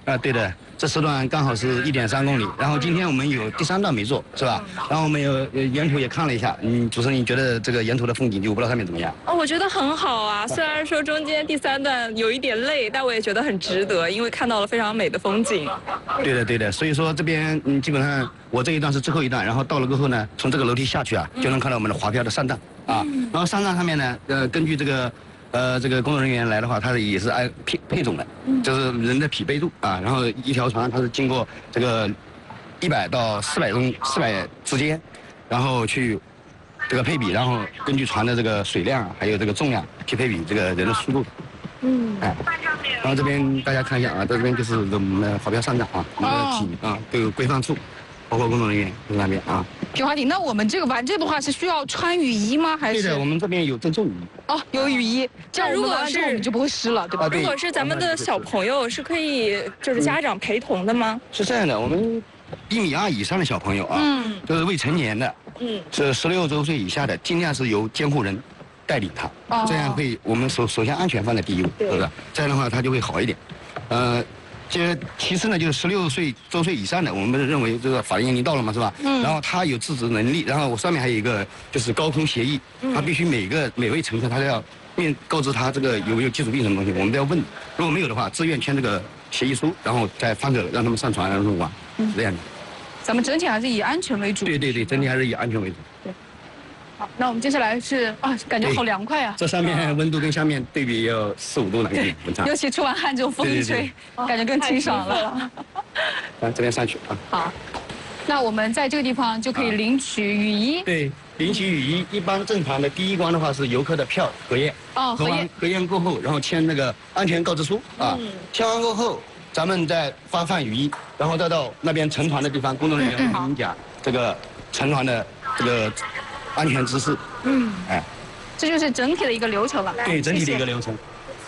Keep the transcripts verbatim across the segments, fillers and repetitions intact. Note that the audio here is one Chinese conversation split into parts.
啊，对的，这时段刚好是一点三公里。然后今天我们有第三段没做，是吧？然后我们有沿途也看了一下。嗯，主持人，你觉得这个沿途的风景，就我不知道上面怎么样？ 哦，我觉得很好啊。虽然说中间第三段有一点累，但我也觉得很值得，因为看到了非常美的风景。 对的，对的。所以说这边嗯，基本上我这一段是最后一段，然后到了过后呢，从这个楼梯下去啊，就能看到我们的划漂的山站啊。然后山站上面呢，呃，根据这个。呃，这个工作人员来的话，他也是按配配种的，就是人的匹配度啊。然后一条船它是经过这个一百到四百中四百之间，然后去这个配比，然后根据船的这个水量还有这个重量去配比这个人的速度。嗯，哎，然后这边大家看一下啊，这边就是我们的划漂山长啊，我们的体啊都有规范处。包括工作人员在那边啊。 皮划艇，那我们这个玩这个的话是需要穿雨衣吗？还是？ 对的，我们这边有真正雨衣。 哦，有雨衣，这样如果是我们就不会湿了，对吧？ 啊、对如果是咱们的小朋友，是可以就是家长陪同的吗？ 是这样的，我们一米二以上的小朋友啊，嗯，就是未成年的，嗯，是十六周岁以下的，尽量是由监护人带领他，哦、这样会我们首首先安全放在第一位，是不是？这样的话他就会好一点，呃。这其次呢，就是十六岁周岁以上的，我们认为这个法定年龄到了嘛，是吧？嗯。然后他有自主能力，然后我上面还有一个就是高空协议，嗯、他必须每个每位乘客他都要面告知他这个有没有基础病什么东西，我们都要问。如果没有的话，自愿签这个协议书，然后再放着让他们上船，让他们玩，是这样的。 咱们整体还是以安全为主。 对对对，整体还是以安全为主。对。 好，那我们接下来是啊，感觉好凉快啊！ 这上面温度跟下面对比也有四五度了，温差。 尤其出完汗这种风一吹，感觉更清爽了。 来这边上去啊。 好，那我们在这个地方就可以领取雨衣。 对，领取雨衣，一般正常的第一关的话是游客的票核验。 哦，核验。 核验过后，然后签那个安全告知书啊。嗯。签完过后，咱们再发放雨衣，然后再到那边乘船的地方，工作人员会跟你讲这个乘船的这个。安全知识，嗯，哎， 这就是整体的一个流程了。 对，整体的一个流程。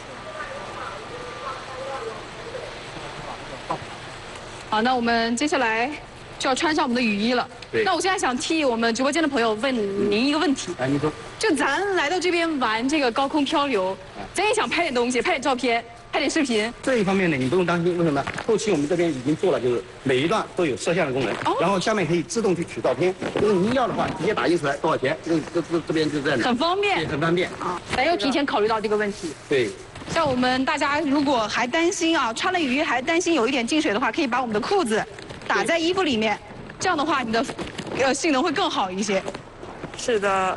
好，那我们接下来就要穿上我们的雨衣了。 对。 那我现在想替我们直播间的朋友问您一个问题。 哎，你说。 就咱来到这边玩这个高空漂流，咱也想拍点东西，拍点照片。拍点视频这一方面呢，你不用担心，为什么？后期我们这边已经做了，就是每一段都有摄像的功能，哦、然后下面可以自动去取照片。就是您要的话，直接打印出来多少钱？这这这这边就这样的， 很方便， 对，很方便啊。咱又提前考虑到这个问题。 对。 像我们大家如果还担心啊，穿了雨衣还担心有一点进水的话，可以把我们的裤子打在衣服里面，这样的话你的呃性能会更好一些。 是的。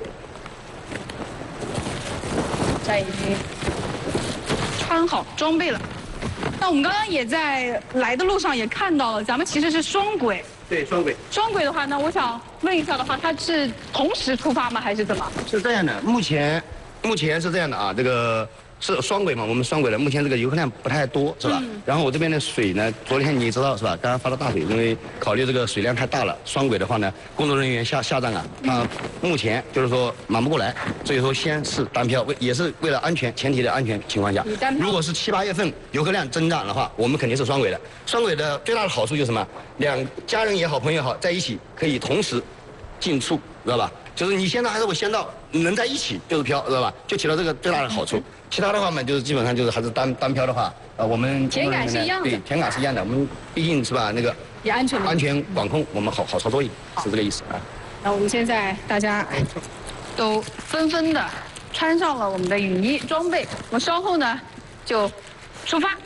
这已经。穿好装备了，那我们刚刚也在来的路上也看到了，咱们其实是双轨。 对，双轨。 双轨的话呢，我想问一下的话，它是同时出发吗，还是怎么？ 是这样的，目前目前是这样的啊，这个是双轨嘛，我们双轨的，目前这个游客量不太多，是吧？嗯、然后我这边的水呢，昨天你也知道是吧？刚刚发了大水，因为考虑这个水量太大了，双轨的话呢，工作人员下下站啊，他目前就是说忙不过来，所以说先是单漂，为也是为了安全前提的安全情况下，如果是七八月份游客量增长的话，我们肯定是双轨的。双轨的最大的好处就是什么？两家人也好，朋友也好，在一起可以同时进出，知道吧？就是你先到还是我先到，能在一起就是漂，知道吧？就起到这个最大的好处。其他的话嘛，就是基本上就是还是单单漂的话，呃，我们田感是一样的， 对，田感是一样的。我们毕竟是吧，那个也安全， 安全管控我们好好操作一点，是这个意思啊。 那我们现在大家都纷纷的穿上了我们的雨衣装备，我们稍后呢就出发。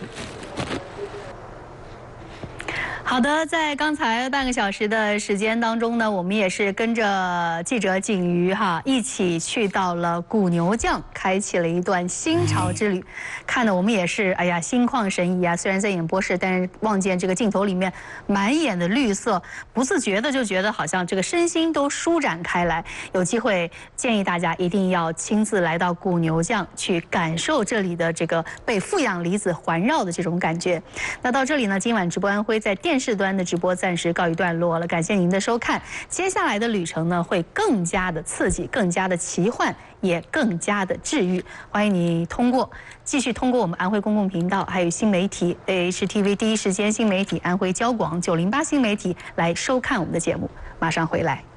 好的，在刚才半个小时的时间当中呢，我们也是跟着记者景瑜哈一起去到了古牛降，开启了一段新潮之旅。看的我们也是哎呀心旷神怡啊！虽然在演播室，但是望见这个镜头里面满眼的绿色，不自觉的就觉得好像这个身心都舒展开来。有机会建议大家一定要亲自来到古牛降，去感受这里的这个被负氧离子环绕的这种感觉。那到这里呢，今晚直播安徽在电视端的直播暂时告一段落了，感谢您的收看。接下来的旅程呢，会更加的刺激，更加的奇幻，也更加的治愈。欢迎你通过继续通过我们安徽公共频道，还有新媒体 A H T V 第一时间新媒体安徽交广九零八新媒体来收看我们的节目。马上回来。